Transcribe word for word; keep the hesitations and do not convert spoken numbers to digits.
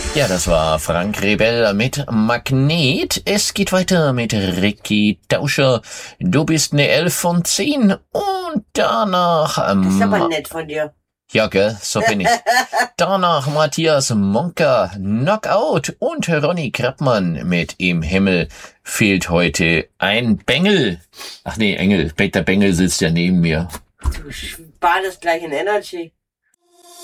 Ja, das war Frank Rebell mit Magnet. Es geht weiter mit Ricky Tauscher. Du bist eine elf von zehn. Und danach... Ähm, Das ist aber nett von dir. Ja, gell, so bin ich. Danach Matthias Monka, Knockout. Und Ronny Krappmann mit Im Himmel fehlt heute ein Bengel. Ach nee, Engel. Peter Bengel sitzt ja neben mir. Du badest gleich in Energy.